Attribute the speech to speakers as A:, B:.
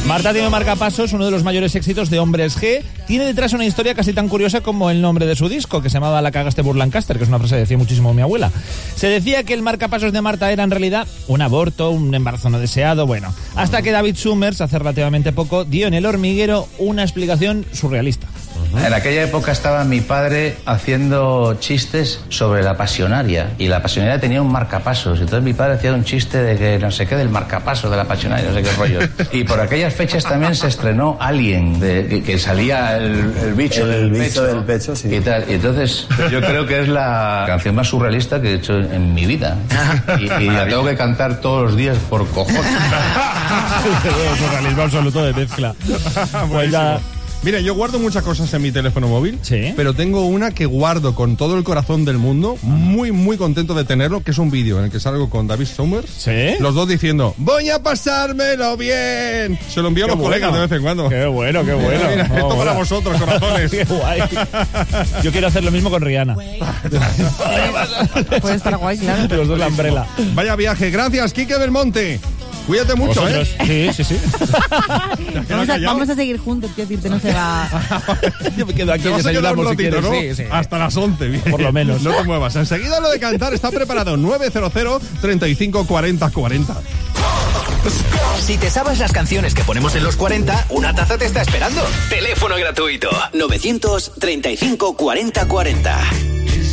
A: Marta tiene un marcapasos, uno de los mayores éxitos de Hombres G. Tiene detrás una historia casi tan curiosa como el nombre de su disco, que se llamaba La cagaste Burlancaster, que es una frase que decía muchísimo mi abuela. Se decía que el marcapasos de Marta era en realidad un aborto, un embarazo no deseado, bueno. Hasta que David Summers, hace relativamente poco, dio en El Hormiguero una explicación surrealista.
B: En aquella época estaba mi padre haciendo chistes sobre la pasionaria, y la pasionaria tenía un marcapasos. Entonces mi padre hacía un chiste de que no sé qué del marcapasos de la pasionaria, no sé qué rollo. Y por aquellas fechas también se estrenó Alien, que salía el bicho del pecho, sí. Y tal. Y entonces yo creo que es la canción más surrealista que he hecho en mi vida. Y la tengo que cantar todos los días por cojones.
A: Surrealismo absoluto de mezcla. Pues ya...
C: Mira, yo guardo muchas cosas en mi teléfono móvil,
A: sí,
C: pero tengo una que guardo con todo el corazón del mundo, muy, muy contento de tenerlo, que es un vídeo en el que salgo con David Summers,
A: ¿sí?
C: Los dos diciendo, voy a pasármelo bien. Se lo envío a los colegas de vez en cuando.
A: Qué bueno, qué bueno.
C: Mira, esto para vosotros, corazones.
A: Qué guay. Yo quiero hacer lo mismo con Rihanna.
D: Puede estar guay, claro.
A: Los dos la umbrella.
C: Vaya viaje, gracias, Quique Belmonte. Cuídate mucho,
A: ¿vosotros? Sí.
D: Vamos a seguir juntos, quiero decirte, no se va.
A: Yo me quedo aquí, desayunamos si quieres,
C: ¿no?
A: Sí.
C: Hasta las 11, bien.
A: Por lo menos.
C: No te muevas. Enseguida lo de cantar está preparado. 900 35 40 40.
E: Si te sabes las canciones que ponemos en los 40, una taza te está esperando. Teléfono gratuito 935 40 40.